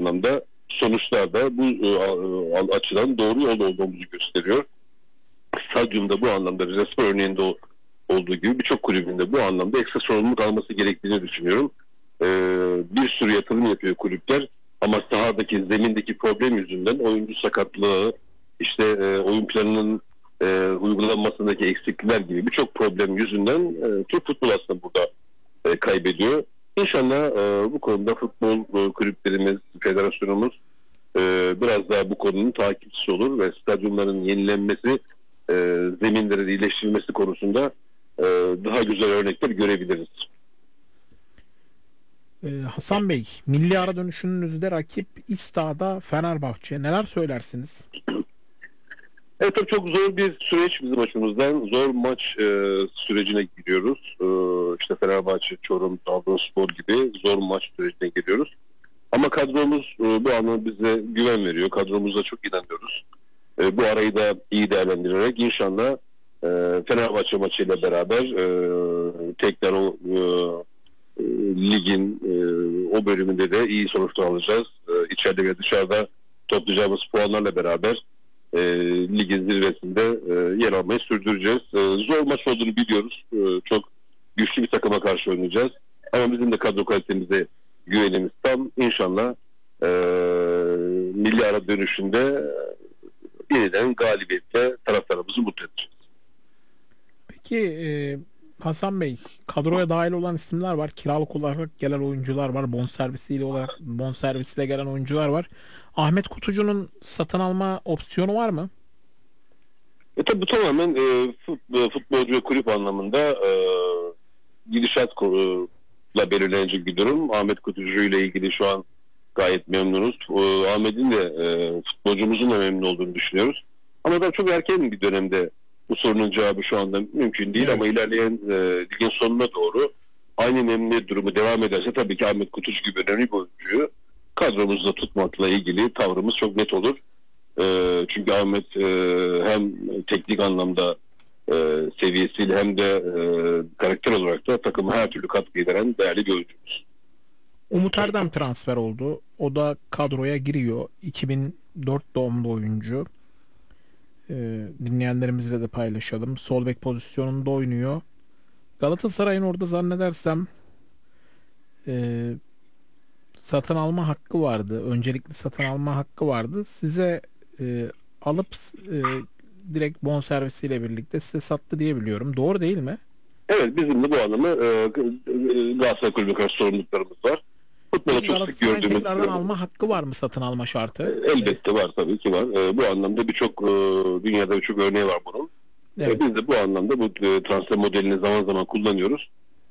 anlamda sonuçlar da bu açıdan doğru yol olduğumuzu gösteriyor. Stadyumda bu anlamda Rizespor örneğinde olduğu gibi birçok kulübünde bu anlamda ekstra sorumluluk alması gerektiğini düşünüyorum. Bir sürü yatırım yapıyor kulüpler ama sahadaki, zemindeki problem yüzünden oyuncu sakatlığı, işte oyun planının uygulanmasındaki eksiklikler gibi birçok problem yüzünden Türk futbol aslında burada kaybediyor. İnşallah bu konuda futbol kulüplerimiz, federasyonumuz biraz daha bu konunun takipçisi olur ve stadyumların yenilenmesi, zeminlerin iyileştirilmesi konusunda daha güzel örnekler görebiliriz. Hasan Bey, milli ara dönüşünüzde rakip İsta'da Fenerbahçe. Neler söylersiniz? Evet, tabii çok zor bir süreç bizim açımızdan. Zor maç sürecine giriyoruz. İşte Fenerbahçe, Çorum, Trabzonspor gibi zor maç sürecine giriyoruz. Ama kadromuz bu anlamda bize güven veriyor. Kadromuza çok inanıyoruz. Bu arayı da iyi değerlendirerek inşallah Fenerbahçe maçıyla beraber tekrar o ligin o bölümünde de iyi sonuçlar alacağız. İçeride ve dışarıda toplayacağımız puanlarla beraber ligin zirvesinde yer almayı sürdüreceğiz. Zor maç olduğunu biliyoruz. Çok güçlü bir takıma karşı oynayacağız. Ama bizim de kadro kalitemize güvenimiz tam. İnşallah milli ara dönüşünde yeniden galibiyetle taraftarımızı mutlu edeceğiz. Peki Hasan Bey, kadroya dahil olan isimler var. Kiralık olarak gelen oyuncular var. Bonservisiyle gelen oyuncular var. Ahmet Kutucu'nun satın alma opsiyonu var mı? Tabii bu tamamen futbolcu ve kulüp anlamında gidişatla belirlenecek bir durum. Ahmet Kutucu ile ilgili şu an gayet memnunuz. Ahmet'in de futbolcumuzun da memnun olduğunu düşünüyoruz. Ama da çok erken bir dönemde bu sorunun cevabı şu anda mümkün değil, evet. Ama ilerleyen ligin sonuna doğru aynı memnuniyet durumu devam ederse tabii ki Ahmet Kutucu gibi önemli bir oyuncuyu kadromuzda tutmakla ilgili tavrımız çok net olur. Çünkü Ahmet hem teknik anlamda seviyesiyle hem de karakter olarak da takıma her türlü katkı veren değerli bir oyuncumuz. Umut Erdem transfer oldu. O da kadroya giriyor. 2004 doğumlu oyuncu. Dinleyenlerimizle de paylaşalım. Sol bek pozisyonunda oynuyor. Galatasaray'ın orada zannedersem satın alma hakkı vardı. Öncelikli satın alma hakkı vardı. Size alıp direkt bonservisiyle birlikte size sattı diye biliyorum. Doğru değil mi? Evet, bizim de bu anlamda Galatasaray Kulübü karşı sorumluluklarımız var. Futbola çok sık gördüğümüz... tekrardan alma hakkı var mı, satın alma şartı? Elbette var, tabii ki var. Bu anlamda birçok dünyada birçok örneği var bunun. Evet. Biz de bu anlamda bu transfer modelini zaman zaman kullanıyoruz.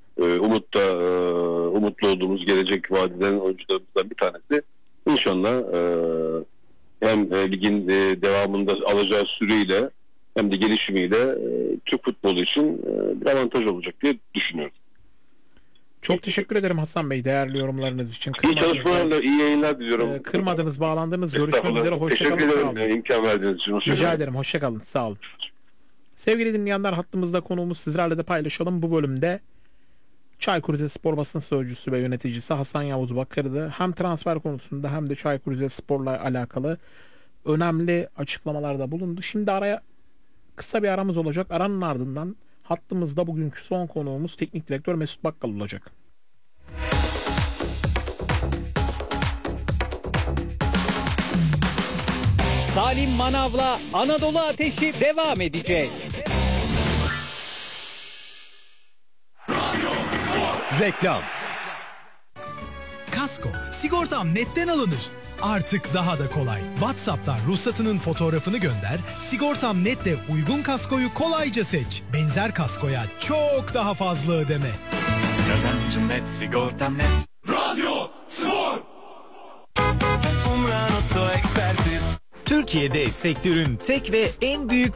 Umutlu olduğumuz gelecek vadeden oyuncularımızdan bir tanesi. İnşallah hem ligin devamında alacağı süreyle hem de gelişimiyle Türk futbolu için bir avantaj olacak diye düşünüyorum. Çok teşekkür ederim Hasan Bey, değerli yorumlarınız için. İyi çalışmalarla, iyi yayınlar diliyorum. Kırmadınız, bağlandınız. Görüşmek üzere. Hoşçakalın. Teşekkür ederim imkan verdiğiniz için. Rica ederim. Hoşçakalın. Sağ olun. Sevgili dinleyenler, hattımızda konuğumuz, sizlerle de paylaşalım. Bu bölümde Çaykur Rizespor basın sözcüsü ve yöneticisi Hasan Yavuz Bakır'dı. Hem transfer konusunda hem de Çaykur Rizespor'la alakalı önemli açıklamalarda bulundu. Şimdi kısa bir aramız olacak. Aranın ardından hattımızda bugünkü son konuğumuz teknik direktör Mesut Bakkal olacak. Salim Manav'la Anadolu Ateşi devam edecek. Reklam. Kasko, sigortam netten alınır. Artık daha da kolay. WhatsApp'tan ruhsatının fotoğrafını gönder, Sigortam Net'le uygun kaskoyu kolayca seç. Benzer kaskoya çok daha fazla ödeme. Kazancım net, sigortam net. Radyo Spor. Umran Oto Ekspertiz. Türkiye'de sektörün tek ve en büyük